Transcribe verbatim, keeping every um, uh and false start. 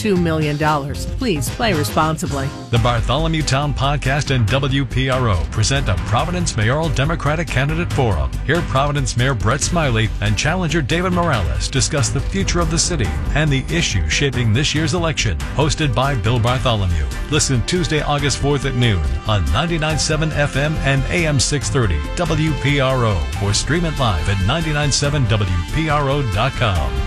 two million dollars. Please play responsibly. The Bartholomew Town Podcast and W P R O present a Providence Mayoral Democratic Candidate Forum. Hear Providence Mayor Brett Smiley and challenger David Morales discuss the future of the city and the issues shaping this year's election. Hosted by Bill Bartholomew. Listen Tuesday, August fourth at noon on ninety-nine point seven F M and A M six thirty W P R O, or stream it live at nine nine seven W P R O dot com.